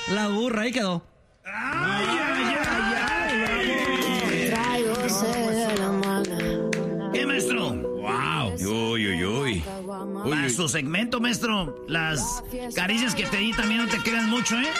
La burra, ahí quedó. ¡Ay, ay, ay, ay! ¿Qué, maestro? ¡Wow! Uy. Para su segmento, maestro, las caricias que te di también no te quedan mucho, ¿eh?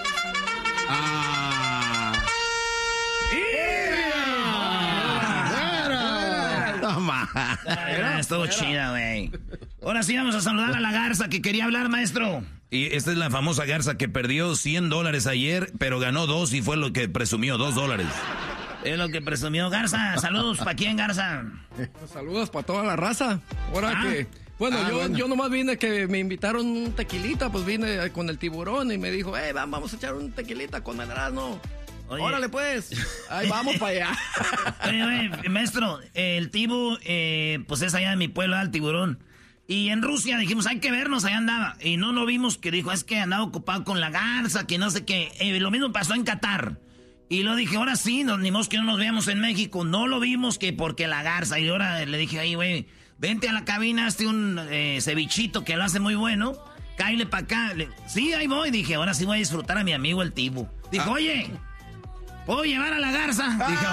Estuvo chida, güey. Ahora sí vamos a saludar a la garza que quería hablar, maestro. Y esta es la famosa garza que perdió $100 ayer, pero ganó 2 y fue lo que presumió, $2. Es lo que presumió Garza. Saludos, ¿para quién, Garza? Saludos para toda la raza. Ahora que... Bueno, yo nomás vine que me invitaron un tequilita, pues vine con el tiburón y me dijo, vamos a echar un tequilita con el Erasmo. Órale, pues. Ahí vamos para allá. Oye, maestro, el tibu, pues es allá de mi pueblo, el tiburón. Y en Rusia dijimos, hay que vernos, allá andaba. Y no lo vimos, que dijo, es que andaba ocupado con la garza, que no sé qué. Lo mismo pasó en Qatar. Y lo dije, ahora sí, ni modo que no nos veamos en México. No lo vimos que porque la garza. Y ahora le dije, ahí, güey, vente a la cabina, hazte un cevichito que lo hace muy bueno. Cáile para acá. Sí, ahí voy. Dije, ahora sí voy a disfrutar a mi amigo el tibu. Dijo, oye, ¿puedo llevar a la garza? Dije,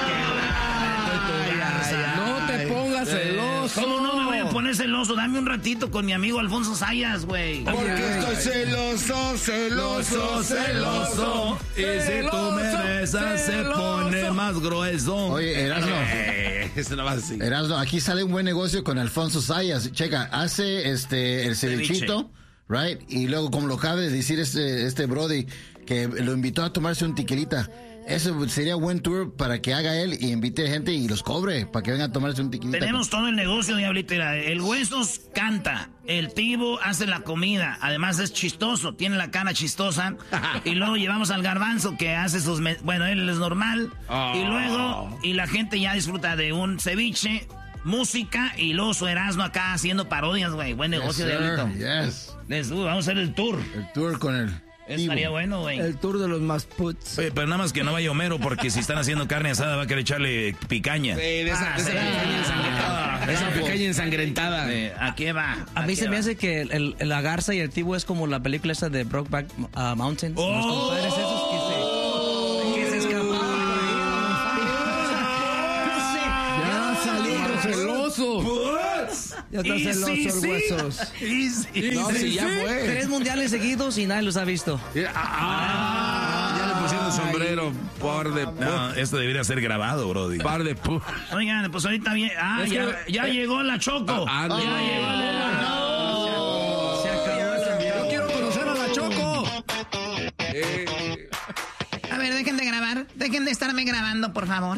no te pongas celoso. ¿Cómo no me voy a poner celoso? Dame un ratito con mi amigo Alfonso Sayas, güey. Porque estoy celoso. Y si tú me besas se pone más grueso. Oye, Erasmo. Eso no va así. Erasmo, aquí sale un buen negocio con Alfonso Sayas. Checa, hace el cevichito, right? Y luego, como lo acaba de decir este Brody, que lo invitó a tomarse un tequilita. Eso sería buen tour para que haga él y invite gente y los cobre para que vengan a tomarse un tequilita. Tenemos todo el negocio, diablito. El Huesos canta, el Tibo hace la comida, además es chistoso, tiene la cara chistosa. Y luego llevamos al Garbanzo que hace sus... Bueno, él es normal. Y luego, y la gente ya disfruta de un ceviche, música y luego su Erasmo acá haciendo parodias, güey. Buen negocio, diablito. Yes. Vamos a hacer el tour. El tour con él. Estaría bueno, güey. El tour de los más puts. Oye, pero nada más que no vaya Homero, porque si están haciendo carne asada va a querer echarle picaña. Sí, de esa picaña ensangrentada. ¿A qué va? A mí se me hace que la garza y el tibu es como la película esa de Brokeback Mountain. Los compadres esos que se escapaban. Ya salí celoso. Ya está celoso el Huesos. Ya fue. 3 mundiales seguidos y nadie los ha visto. Ya le pusieron el sombrero. No, esto debería ser grabado, brody. Oigan, pues ahorita bien. Ya llegó la Choco. Ya llegó Se acabó. Yo quiero conocer a la Choco. A ver, dejen de grabar. Dejen de estarme grabando, por favor.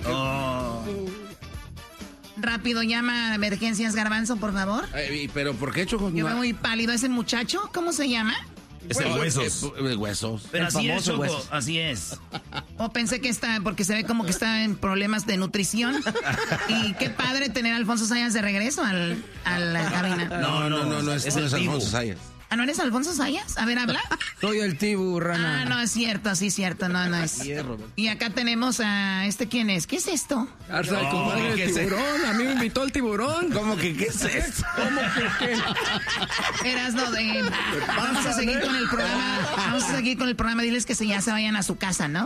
Rápido, llama a Emergencias Garbanzo, por favor. ¿Pero por qué, Choco? Yo veo muy pálido. ¿Es el muchacho? ¿Cómo se llama? Es el Huesos. Huesos. Pero El así es, famoso Choco, Huesos. así es. O pensé que está, porque se ve como que está en problemas de nutrición. Y qué padre tener a Alfonso Sayas de regreso a la cabina. No, es el Alfonso Sayas. ¿Ah, no eres Alfonso Sayas? A ver, habla. Soy el tibu, rana. Ah, no, es cierto, sí, cierto, no es. Y acá tenemos a ¿quién es? ¿Qué es esto? Garza, el compadre del tiburón. A mí me invitó el tiburón. ¿Cómo que qué es esto? ¿Cómo que qué? Erasno, vamos a seguir con el programa. Vamos a seguir con el programa. Diles que ya se vayan a su casa, ¿no?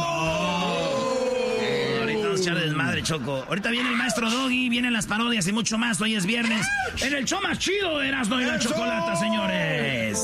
Ahorita vamos a echar desmadre, Choco. Ahorita viene el maestro Doggy, vienen las parodias y mucho más. Hoy es viernes. En el show más chido de Erasmo y la Chocolata, señores.